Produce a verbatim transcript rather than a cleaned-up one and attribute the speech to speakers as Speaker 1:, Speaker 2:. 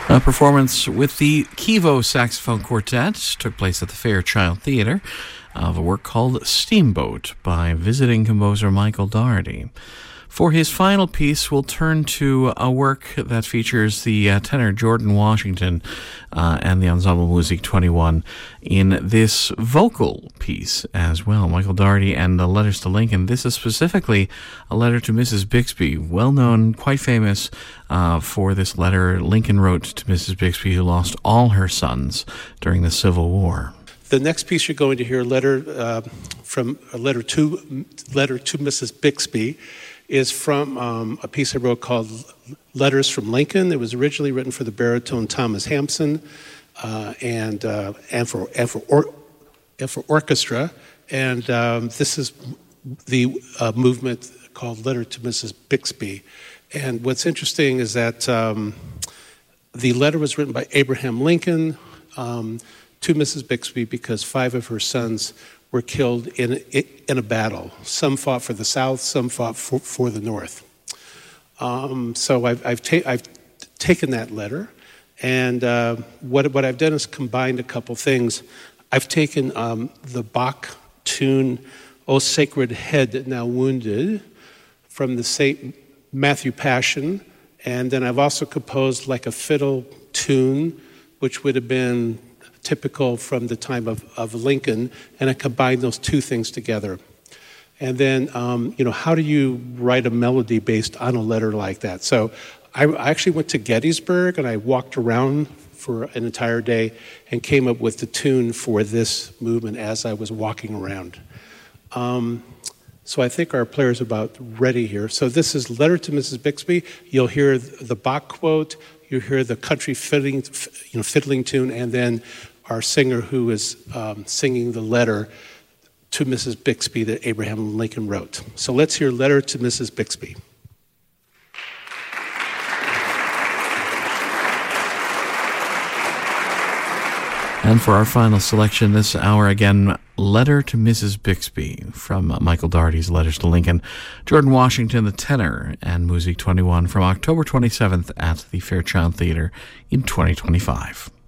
Speaker 1: A performance with the Kivo Saxophone Quartet took place at the Fairchild Theatre of a work called Steamboat by visiting composer Michael Daugherty. For his final piece, we'll turn to a work that features the uh, tenor Jordan Washington uh, and the Ensemble Musique twenty-one in this vocal piece as well. Michael Daugherty and the Letters to Lincoln. This is specifically a letter to Missus Bixby, well known, quite famous uh, for this letter Lincoln wrote to Missus Bixby, who lost all her sons during the Civil War.
Speaker 2: The next piece you're going to hear, letter uh, from a letter to letter to Missus Bixby, is from um, a piece I wrote called Letters from Lincoln. It was originally written for the baritone Thomas Hampson uh, and uh, and for and for, or, and for orchestra. And um, this is the uh, movement called Letter to Missus Bixby. And what's interesting is that um, the letter was written by Abraham Lincoln um, to Missus Bixby because five of her sons were killed in in a battle. Some fought for the South, some fought for, for the North. Um, so I've I've, ta- I've taken that letter, and uh, what what I've done is combined a couple things. I've taken um, the Bach tune "O Sacred Head Now Wounded" from the Saint Matthew Passion, and then I've also composed like a fiddle tune, which would have been typical from the time of, of Lincoln, and I combined those two things together. And then, um, you know, how do you write a melody based on a letter like that? So I, I actually went to Gettysburg, and I walked around for an entire day and came up with the tune for this movement as I was walking around. Um, so I think our player's about ready here. So this is Letter to Missus Bixby. You'll hear the Bach quote, you'll hear the country fiddling, you know, fiddling tune, and then our singer who is um, singing the letter to Missus Bixby that Abraham Lincoln wrote. So let's hear Letter to Missus Bixby.
Speaker 1: And for our final selection this hour, again, Letter to Missus Bixby from Michael Daugherty's Letters to Lincoln. Jordan Washington, the tenor, and Musique twenty-one from October twenty-seventh at the Fairchild Theatre in twenty twenty-five.